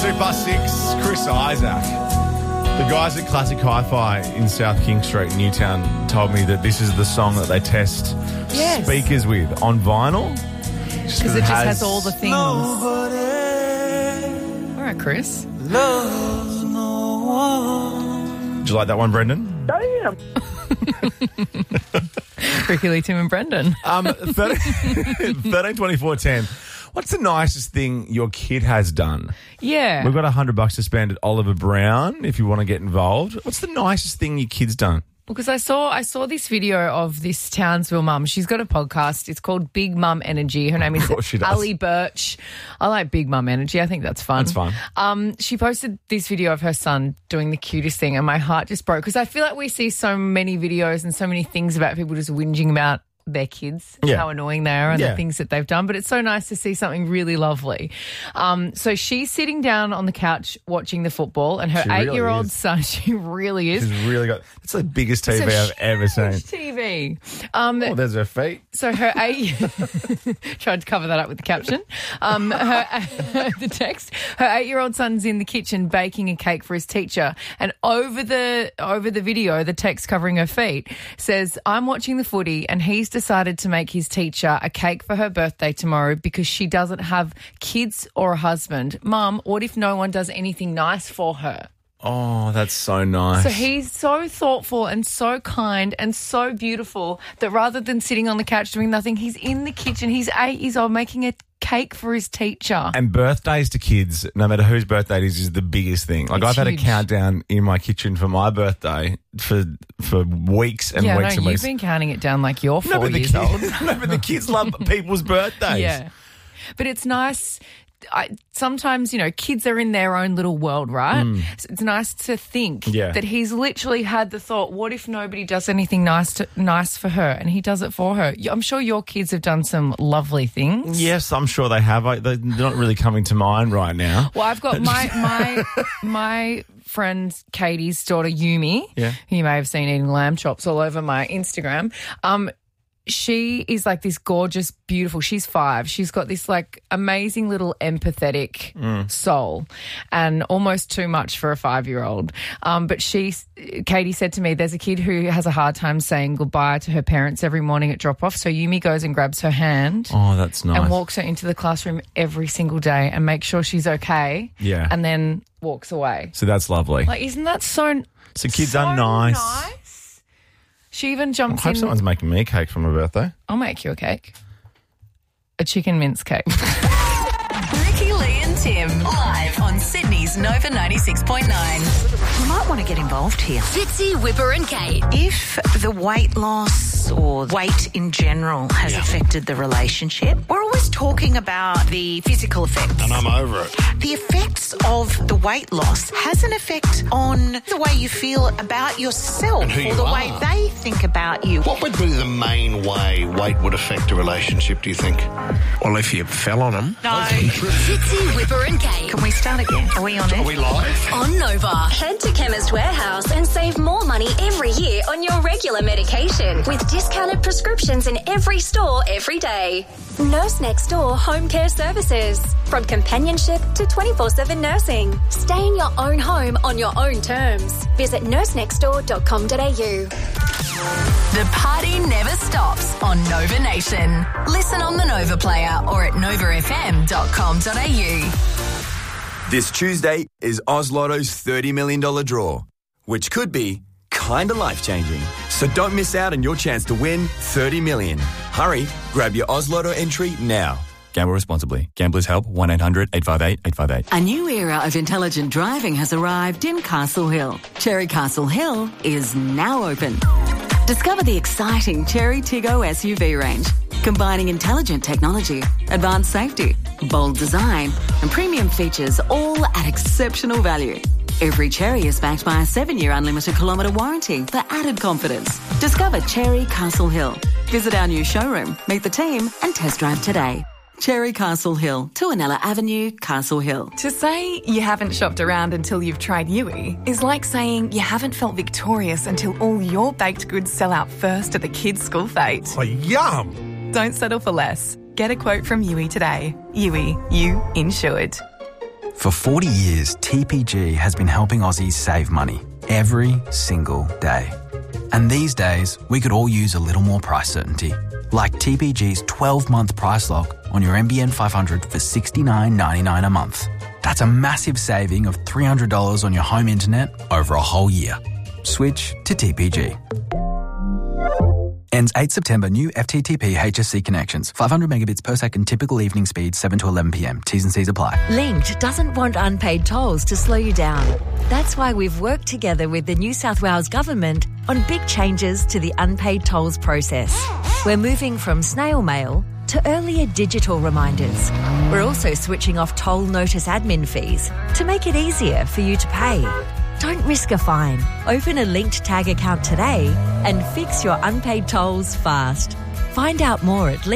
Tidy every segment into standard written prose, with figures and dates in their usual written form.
3+6, Chris Isaac. The guys at Classic Hi-Fi in South King Street, Newtown, told me that this is the song that they test speakers with on vinyl. Because it just has all the things. All right, Chris. Did you like that one, Brendan? Damn. Ricky Lee, Tim and Brendan. 13, 24, 10. What's the nicest thing your kid has done? Yeah. We've got $100 to spend at Oliver Brown if you want to get involved. What's the nicest thing your kid's done? Because I saw this video of this Townsville mum. She's got a podcast. It's called Big Mum Energy. Her name is Ali Birch. I like Big Mum Energy. I think that's fun. That's fun. She posted this video of her son doing the cutest thing, and my heart just broke because I feel like we see so many videos and so many things about people just whinging about their kids, how annoying they are and the things that they've done. But it's so nice to see something really lovely. So she's sitting down on the couch watching the football, and her 8-year-old son, she really is. She's really got, it's the biggest TV I've ever seen. TV. There's her feet. So her tried to cover that up with the caption. The text. Her 8-year-old son's in the kitchen baking a cake for his teacher, and over the video, the text covering her feet says, "I'm watching the footy, and he's decided to make his teacher a cake for her birthday tomorrow because she doesn't have kids or a husband. Mum, what if no one does anything nice for her?" Oh, that's so nice. So he's so thoughtful and so kind and so beautiful that rather than sitting on the couch doing nothing, he's in the kitchen. He's 8 years old making a cake for his teacher. And birthdays to kids, no matter whose birthday it is the biggest thing. Like, I've had a countdown in my kitchen for my birthday for weeks and weeks and weeks. You've been counting it down like you're 4 years old. No, but the kids love people's birthdays. Yeah. But it's nice. Sometimes, kids are in their own little world, right? So it's nice to think that he's literally had the thought, what if nobody does anything nice for her? And he does it for her. I'm sure your kids have done some lovely things. Yes, I'm sure they have. They're not really coming to mind right now. Well, I've got my friend Katie's daughter, Yumi, who you may have seen eating lamb chops all over my Instagram. She is like this gorgeous, beautiful, she's 5. She's got this like amazing little empathetic soul and almost too much for a 5-year-old. But Katie said to me, there's a kid who has a hard time saying goodbye to her parents every morning at drop-off. So Yumi goes and grabs her hand. Oh, that's nice. And walks her into the classroom every single day and makes sure she's okay. Yeah. And then walks away. So that's lovely. Like, isn't that so kids are nice. She even jumps I hope someone's making me a cake for my birthday. I'll make you a cake. A chicken mince cake. Ricky, Lee and Tim, live on Sydney's Nova 96.9. You might want to get involved here. Fitzy, Whipper and Kate. If the weight loss or weight in general has affected the relationship, we're always talking about the physical effects. And I'm over it. The effects of the weight loss has an effect on the way you feel about yourself And who or you the are. way they think about you. What would be the main way weight would affect a relationship, do you think? Well, if you fell on them. No. Fitzy, Whipper and Kate. Can we start again? Are we on Are it? we live? On Nova. Head to Chemist Warehouse and save more money every year on your regular medication with discounted prescriptions in every store every day. Nurse Next Door Home Care Services. From companionship to 24/7 nursing. Stay in your own home on your own terms. Visit nursenextdoor.com.au. The party never stops on Nova Nation. Listen on the Nova Player or at novafm.com.au. This Tuesday is Oz Lotto's $30 million draw, which could be kinda life-changing. So don't miss out on your chance to win $30 million. Hurry, grab your Oz Lotto entry now. Gamble responsibly. Gamblers help 1-800-858-858. A new era of intelligent driving has arrived in Castle Hill. Cherry Castle Hill is now open. Discover the exciting Cherry Tiggo SUV range, combining intelligent technology, advanced safety, bold design, and premium features, all at exceptional value. Every Cherry is backed by a 7-year unlimited kilometre warranty for added confidence. Discover Cherry Castle Hill. Visit our new showroom, meet the team, and test drive today. Cherry Castle Hill, Tuanella Avenue, Castle Hill. To say you haven't shopped around until you've tried Yui is like saying you haven't felt victorious until all your baked goods sell out first at the kids' school fete. Oh, yum! Don't settle for less. Get a quote from Yui today. Yui, you insured. For 40 years, TPG has been helping Aussies save money every single day. And these days, we could all use a little more price certainty. Like TPG's 12-month price lock on your NBN 500 for $69.99 a month. That's a massive saving of $300 on your home internet over a whole year. Switch to TPG. Ends 8 September. New FTTP HSC connections. 500 megabits per second. Typical evening speed 7 to 11 p.m. T's and C's apply. Linked doesn't want unpaid tolls to slow you down. That's why we've worked together with the New South Wales Government on big changes to the unpaid tolls process. We're moving from snail mail to earlier digital reminders. We're also switching off toll notice admin fees to make it easier for you to pay. Don't risk a fine. Open a Linked Tag account today and fix your unpaid tolls fast. Find out more at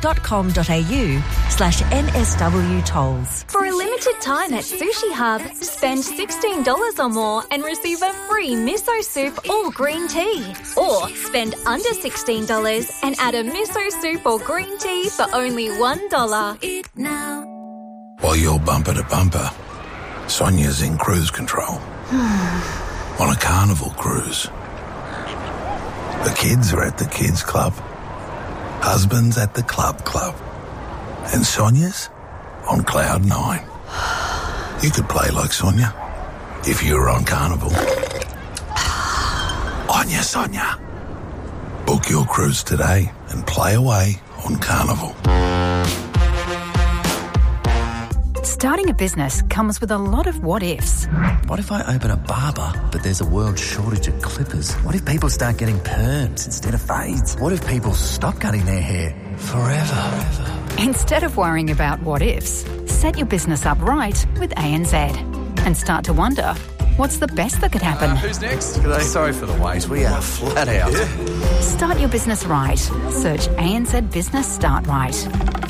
linked.com.au/NSW tolls. For a limited time at Sushi Hub, spend $16 or more and receive a free miso soup or green tea. Or spend under $16 and add a miso soup or green tea for only $1. While you're bumper to bumper, Sonia's in cruise control. On a carnival cruise. The kids are at the kids club. Husband's at the club. And Sonia's on cloud 9. You could play like Sonia if you were on Carnival. On ya, Sonia. Book your cruise today and play away on Carnival. Starting a business comes with a lot of what-ifs. What if I open a barber, but there's a world shortage of clippers? What if people start getting perms instead of fades? What if people stop cutting their hair forever? Instead of worrying about what-ifs, set your business up right with ANZ and start to wonder, what's the best that could happen? Who's next? G'day. Sorry for the wait. We are flat out. Yeah. Start your business right. Search ANZ Business Start Right.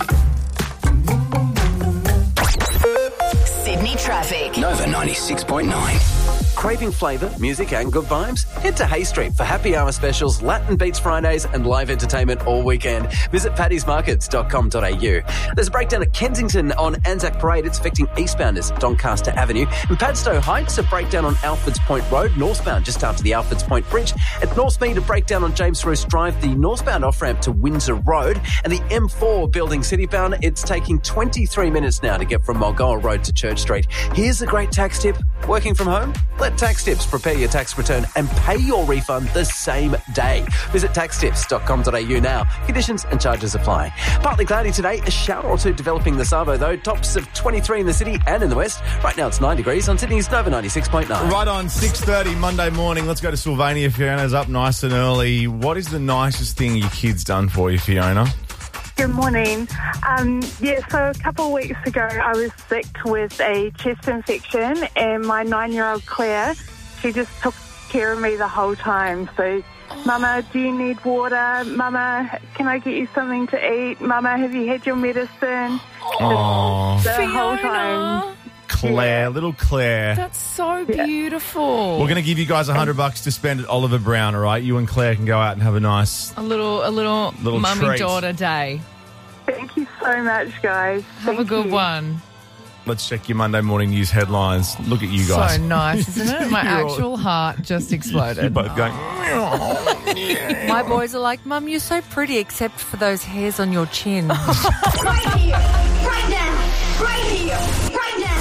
Sydney traffic. Nova 96.9. Craving flavour, music and good vibes? Head to Hay Street for happy hour specials, Latin Beats Fridays and live entertainment all weekend. Visit paddysmarkets.com.au. There's a breakdown at Kensington on Anzac Parade. It's affecting eastbounders at Doncaster Avenue. In Padstow Heights, a breakdown on Alfords Point Road, northbound just after the Alfords Point Bridge. At Northmead, a breakdown on James Roos Drive, the northbound off-ramp to Windsor Road. And the M4 building citybound, it's taking 23 minutes now to get from Mulgoa Road to Church Street. Here's a great tax tip. Working from home? Let Tax Tips prepare your tax return and pay your refund the same day. Visit taxtips.com.au now. Conditions and charges apply. Partly cloudy today, a shower or two developing this Savo though. Tops of 23 in the city and in the west. Right now it's 9 degrees on Sydney's Nova 96.9. Right on 6:30 Monday morning. Let's go to Sylvania. Fiona's up nice and early. What is the nicest thing your kid's done for you, Fiona? Good morning. So a couple of weeks ago I was sick with a chest infection and my 9-year-old Claire, she just took care of me the whole time. So, Mama, do you need water? Mama, can I get you something to eat? Mama, have you had your medicine? Oh, the whole time. Claire, yeah. Little Claire. That's so beautiful. We're going to give you guys $100 to spend at Oliver Brown, all right? You and Claire can go out and have a nice... A little mummy-daughter day. Thank you so much, guys. Have a good one. Let's check your Monday morning news headlines. Look at you guys. So nice, isn't it? My actual heart just exploded. You're both going... My boys are like, Mum, you're so pretty except for those hairs on your chin. Right here, right now, right here, right now.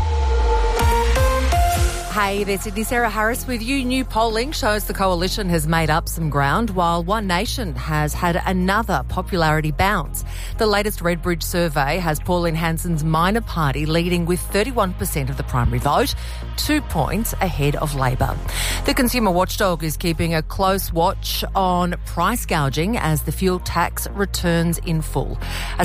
Hey there, Sydney. Sarah Harris with you. New polling shows the coalition has made up some ground while One Nation has had another popularity bounce. The latest Redbridge survey has Pauline Hanson's minor party leading with 31% of the primary vote, 2 points ahead of Labor. The consumer watchdog is keeping a close watch on price gouging as the fuel tax returns in full. A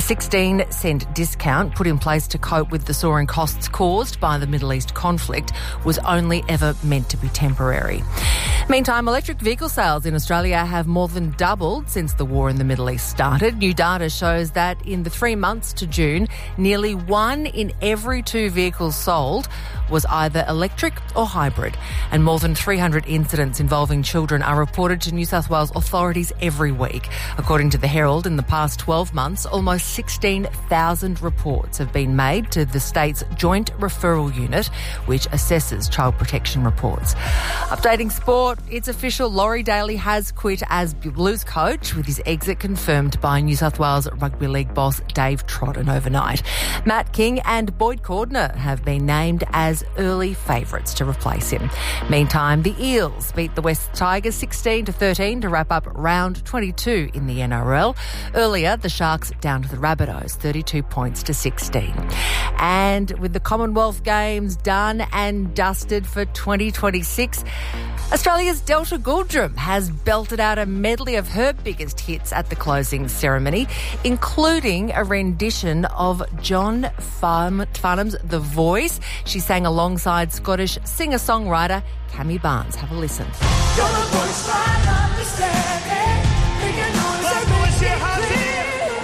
16-cent discount put in place to cope with the soaring costs caused by the Middle East conflict was only only ever meant to be temporary. Meantime, electric vehicle sales in Australia have more than doubled since the war in the Middle East started. New data shows that in the 3 months to June, nearly 1 in every 2 vehicles sold was either electric or hybrid. And more than 300 incidents involving children are reported to New South Wales authorities every week. According to the Herald, in the past 12 months, almost 16,000 reports have been made to the state's Joint Referral Unit, which assesses child protection reports. Updating sport, it's official. Laurie Daly has quit as Blues coach, with his exit confirmed by New South Wales Rugby League boss Dave Trodden overnight. Matt King and Boyd Cordner have been named as early favourites to replace him. Meantime, the Eels beat the West Tigers 16-13 to wrap up round 22 in the NRL. Earlier, the Sharks down to the Rabbitohs 32 points to 16. And with the Commonwealth Games done and dusted for 2026, Australia's Delta Goodrum has belted out a medley of her biggest hits at the closing ceremony, including a rendition of John Farnham's The Voice. She sang alongside Scottish singer-songwriter Cammy Barnes. Have a listen. You're the voice I understand it. Making noise and making clear.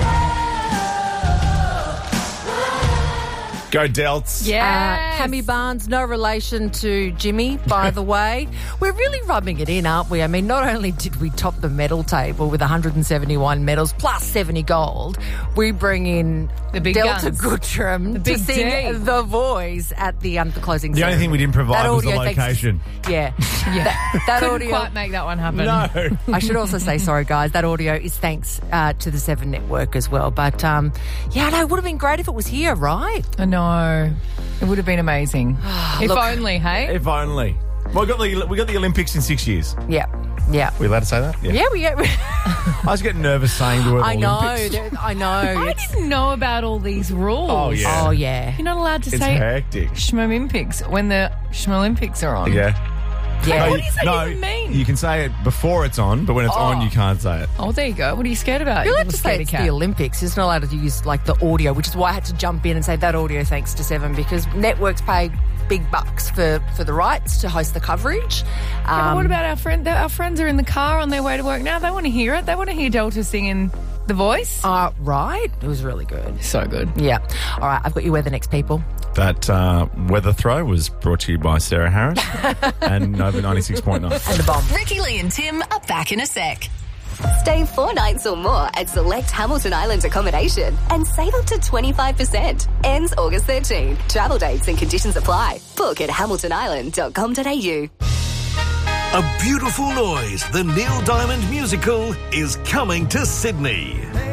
Go Delts. Yeah. Cammy Barnes, no relation to Jimmy, by the way. We're really rubbing it in, aren't we? I mean, not only did we top the medal table with 171 medals plus 70 gold, we bring in the big Delta guns. Goodrum to sing D. The Voice at the closing The ceremony. only thing we didn't provide was the location. Yeah. That Couldn't audio. quite make that one happen. No. I should also say, sorry, guys, that audio is thanks to the 7 Network as well. But, yeah, no, it would have been great if it was here, right? I know. It would have been amazing. If Look, only, hey? If only. Well, we got the Olympics in 6 years. Yeah. Yeah. We allowed to say that? Yeah, I was getting nervous saying the word I know. Olympics. I know. I didn't know about all these rules. Oh, yeah. Oh, yeah. You're not allowed to It's say hectic. Schmolympics when the Schmolympics are on. Yeah. Yeah. What does that even mean? You can say it before it's on, but when it's on, you can't say it. Oh, there you go. What are you scared about? You're you allowed to little say scaredy it's cat? the Olympics. It's not allowed to use, like, the audio, which is why I had to jump in and say that audio thanks to 7, because networks pay big bucks for the rights to host the coverage. Yeah, but what about our friend? Our friends are in the car on their way to work now. They want to hear it. They want to hear Delta singing The Voice. Right? It was really good. So good. Yeah. All right, I've got your weather next, people. That weather throw was brought to you by Sarah Harris and Nova 96.9. And the bomb. Ricky Lee and Tim are back in a sec. Stay 4 nights or more at select Hamilton Island accommodation and save up to 25%. Ends August 13. Travel dates and conditions apply. Book at hamiltonisland.com.au. A Beautiful Noise, the Neil Diamond musical, is coming to Sydney.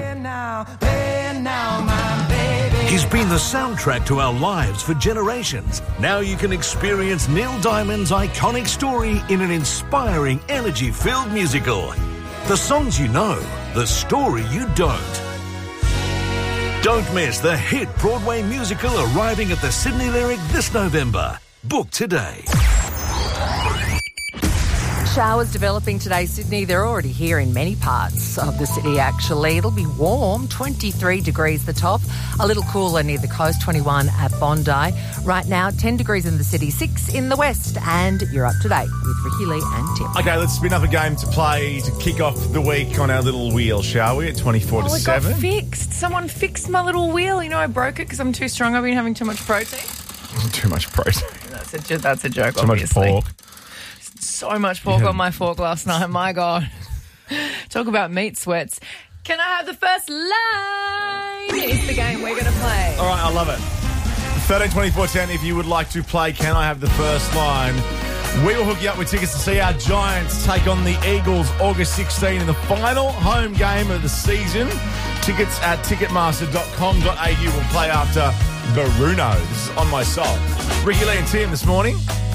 He's been the soundtrack to our lives for generations. Now you can experience Neil Diamond's iconic story in an inspiring, energy-filled musical. The songs you know, the story you don't. Don't miss the hit Broadway musical arriving at the Sydney Lyric this November. Book today. Showers developing today, Sydney. They're already here in many parts of the city, actually. It'll be warm, 23 degrees the top. A little cooler near the coast, 21 at Bondi. Right now, 10 degrees in the city, 6 in the west. And you're up to date with Ricky Lee and Tim. Okay, let's spin up a game to play to kick off the week on our little wheel, shall we? At 24 to It 7. got fixed. Someone fixed my little wheel. You know, I broke it because I'm too strong. I've been having too much protein. Too much protein. That's a joke, Too obviously. much pork. So much pork on my fork last night. My God. Talk about meat sweats. Can I have the first line? It's the game we're going to play. All right, I love it. 13 24 10, if you would like to play Can I Have the First Line? We will hook you up with tickets to see our Giants take on the Eagles August 16 in the final home game of the season. Tickets at ticketmaster.com.au will play after Bruno. This is On My Soul. Ricky Lee and Tim this morning.